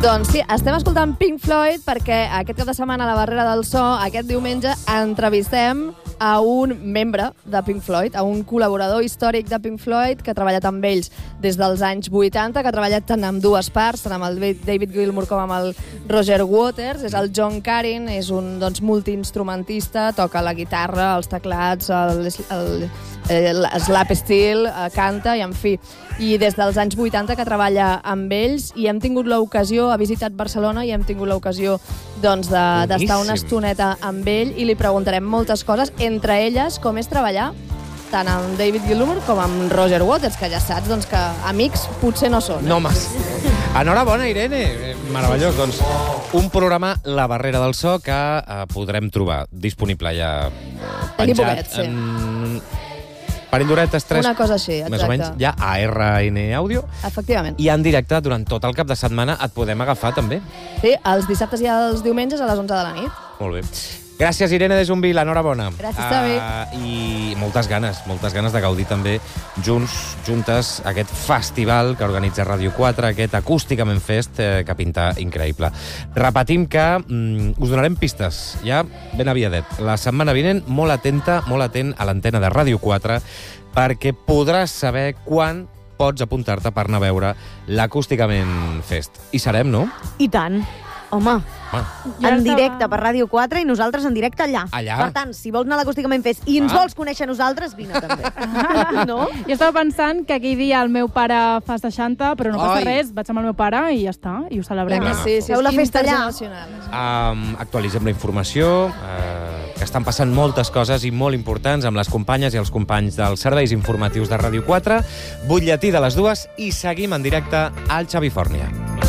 Doncs sí, estem escoltant Pink Floyd perquè aquest cap de setmana a la Barrera del So, aquest diumenge, entrevistem a un membre de Pink Floyd, a un col·laborador històric de Pink Floyd que ha treballat amb ells des dels anys 80, que ha treballat tant amb dues parts, tant amb el David Gilmour com amb el Roger Waters. És el John Carin, és un multiinstrumentista, toca la guitarra, els teclats, l'slap steel, canta i en fi. I des dels anys 80 que treballa amb ells i hem tingut l'ocasió, ha visitat Barcelona i hem tingut l'ocasió d'estar una estoneta amb ell i li preguntarem moltes coses, entre elles com és treballar tant amb David Gilmour com amb Roger Waters, que ja saps que amics potser no són. No mas. Enhorabona, Irene. Meravellós. Doncs un programa La Barrera del So que podrem trobar disponible ja penjat en parell d'horetes, 3, una cosa així, exacte. Més o menys, ja a RN Àudio. Efectivament. I en directe durant tot el cap de setmana et podem agafar també. Sí, els dissabtes i els diumenges a les 11 de la nit. Molt bé. Gràcies, Irene de Zumbil, enhorabona. Gràcies, Xavi. I moltes ganes de gaudir també juntes aquest festival que organitza Ràdio 4, aquest Acústicament Fest, que pinta increïble. Repetim que us donarem pistes ja ben aviadet. La setmana vinent, molt atent a l'antena de Ràdio 4, perquè podràs saber quan pots apuntar-te per anar a veure l'Acústicament Fest. I serem, no? I tant. Home, en directe per Ràdio 4 i nosaltres en directe allà. Per tant, si vols anar a l'Acústicament Fest i ens vols conèixer nosaltres, vine també. No? Jo estava pensant que aquell dia el meu pare fa 60, però no passa res, vaig amb el meu pare i ja està, i ho celebrem. Sí, feu la festa allà. Actualitzem la informació, que estan passant moltes coses i molt importants amb les companyes i els companys dels serveis informatius de Ràdio 4, butlletí de les 2 i seguim en directe al Xavi Fòrnia.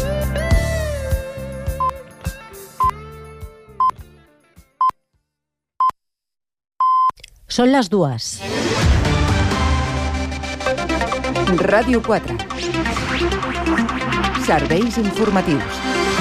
Són les 2. Ràdio 4. Serveis informatius.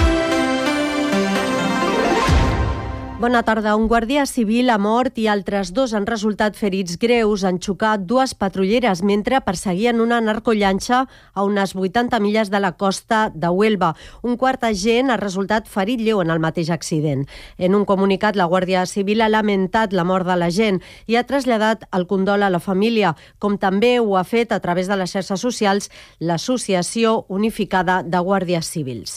Bona tarda. Un guàrdia civil ha mort i altres 2 han resultat ferits greus. Han xocat 2 patrulleres mentre perseguien una narcollanxa a unes 80 milles de la costa de Huelva. Un quart agent ha resultat ferit lleu en el mateix accident. En un comunicat, la Guàrdia Civil ha lamentat la mort de l'agent i ha traslladat el condol a la família, com també ho ha fet a través de les xarxes socials l'Associació Unificada de Guàrdies Civils.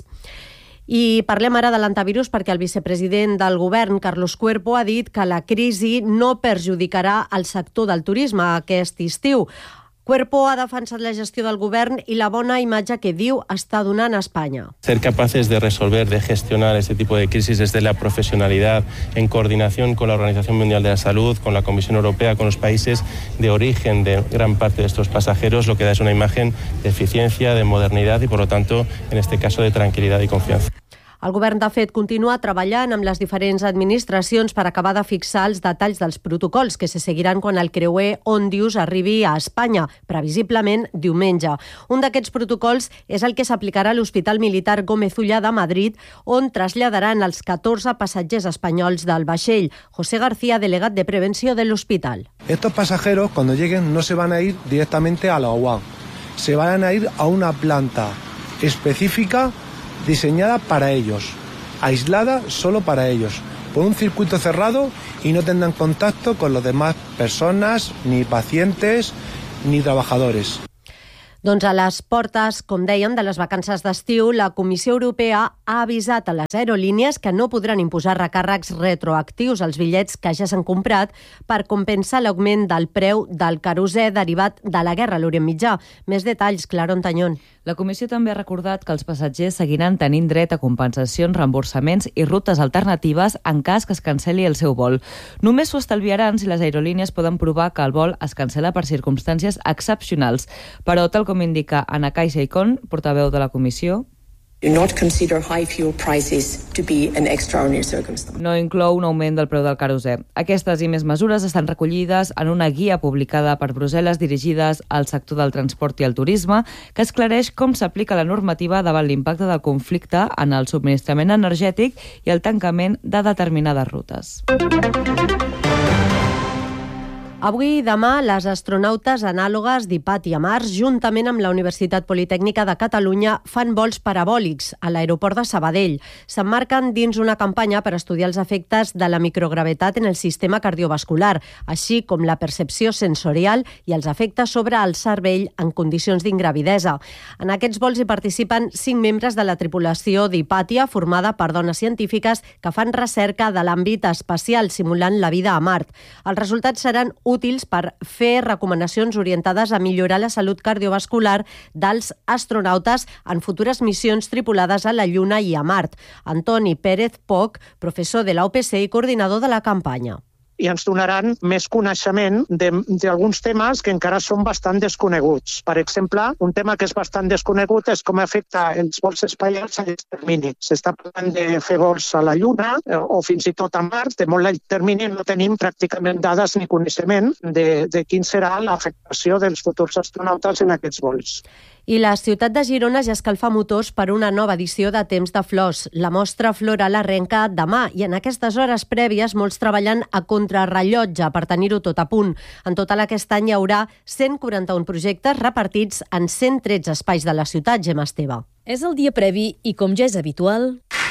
I parlem ara de l'antivirus perquè el vicepresident del govern, Carlos Cuerpo, ha dit que la crisi no perjudicarà el sector del turisme aquest estiu. Cuerpo ha defensat la gestió del govern i la bona imatge que diu està donant a Espanya. Ser capaces de resolver, de gestionar este tipo de crisis desde la profesionalidad, en coordinación con la Organización Mundial de la Salud, con la Comisión Europea, con los países de origen de gran parte de estos pasajeros, lo que da es una imagen de eficiencia, de modernidad y, por lo tanto, en este caso, de tranquilidad y confianza. El govern, de fet, continua treballant amb les diferents administracions per acabar de fixar els detalls dels protocols que se seguiran quan el creuer Ondius arribi a Espanya, previsiblement diumenge. Un d'aquests protocols és el que s'aplicarà a l'Hospital Militar Gómez Ulla de Madrid, on traslladaran els 14 passatgers espanyols del vaixell. José García, delegat de prevenció de l'hospital. Estos pasajeros, cuando lleguen, no se van a ir directamente a la OAN. Se van a ir a una planta específica diseñada para ellos, aislada solo para ellos, por un circuito cerrado y no tendrán contacto con las demás personas, ni pacientes, ni trabajadores. Doncs a les portes, com dèiem, de les vacances d'estiu, la Comissió Europea ha avisat a les aerolínies que no podran imposar recàrrecs retroactius als bitllets que ja s'han comprat per compensar l'augment del preu del querosè derivat de la guerra a l'Orient Mitjà. Més detalls, Clara Ontañón. La comissió també ha recordat que els passatgers seguiran tenint dret a compensacions, reemborsaments i rutes alternatives en cas que es canceli el seu vol. Només s'ho estalviaran si les aerolínies poden provar que el vol es cancela per circumstàncies excepcionals. Però, tal com indica Ana Caixa Icon, portaveu de la comissió, no inclou un augment del preu del querosè. Aquestes i més mesures estan recollides en una guia publicada per Brussel·les dirigides al sector del transport i el turisme, que esclareix com s'aplica la normativa davant l'impacte del conflicte en el subministrament energètic i el tancament de determinades rutes. Avui i demà, les astronautes anàlogues d'Hipati a Mars, juntament amb la Universitat Politècnica de Catalunya, fan vols parabòlics a l'aeroport de Sabadell. S'emmarquen dins una campanya per estudiar els efectes de la microgravetat en el sistema cardiovascular, així com la percepció sensorial i els efectes sobre el cervell en condicions d'ingravidesa. En aquests vols hi participen 5 membres de la tripulació d'Hipatia, formada per dones científiques que fan recerca de l'àmbit espacial, simulant la vida a Mart. Els resultats seran útils per fer recomanacions orientades a millorar la salut cardiovascular dels astronautes en futures missions tripulades a la Lluna i a Mart. Antoni Pérez Poch, professor de la UPC i coordinador de la campanya. I ens donaran més coneixement d'alguns temes que encara són bastant desconeguts. Per exemple, un tema que és bastant desconegut és com afecta els vols espacials a llarg termini. S'està parlant de fer vols a la Lluna o fins i tot a Mart. De molt llarg termini no tenim pràcticament dades ni coneixement de quin serà l'afectació dels futurs astronautes en aquests vols. I la ciutat de Girona ja escalfa motors per una nova edició de Temps de Flors. La mostra floral arrenca demà i en aquestes hores prèvies molts treballen a contrarrellotge per tenir-ho tot a punt. En total aquest any hi haurà 141 projectes repartits en 113 espais de la ciutat, Gemma Esteve. És el dia previ i, com ja és habitual,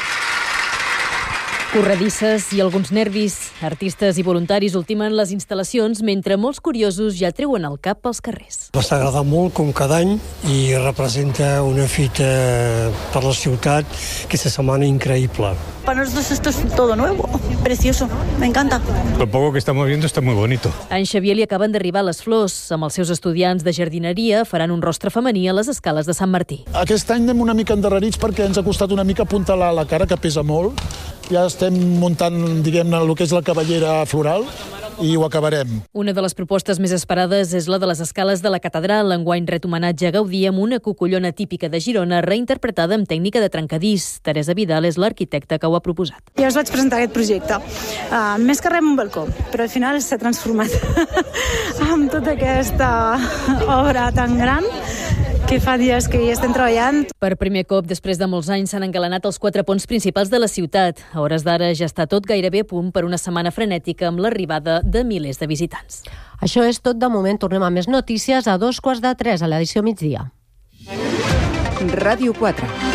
corredisses i alguns nervis. Artistes i voluntaris ultimen les instal·lacions mentre molts curiosos ja treuen el cap pels carrers. M'està agradant molt, com cada any, i representa una fita per la ciutat aquesta setmana increïble. Para nosotros esto es todo nuevo, precioso, me encanta. Lo poco que estamos viendo está muy bonito. A en Xavier li acaben d'arribar les flors. Amb els seus estudiants de jardineria faran un rostre femení a les escales de Sant Martí. Aquest any anem una mica endarrerits perquè ens ha costat una mica apuntalar la cara, que pesa molt. Ja estem muntant, diguem-ne, el que és la cabellera floral i ho acabarem. Una de les propostes més esperades és la de les escales de la catedral. Enguany ret homenatge a Gaudí amb una cucullona típica de Girona reinterpretada amb tècnica de trencadís. Teresa Vidal és l'arquitecta que ho ha proposat. Jo us vaig presentar aquest projecte. Més que res un balcó, però al final s'ha transformat amb tota aquesta obra tan gran que fa dies que hi estem treballant. Per primer cop, després de molts anys, s'han engalanat els 4 ponts principals de la ciutat. A hores d'ara ja està tot gairebé a punt per una setmana frenètica amb l'arribada de milers de visitants. Això és tot de moment. Tornem a més notícies a 2:15 a l'edició migdia. Ràdio 4.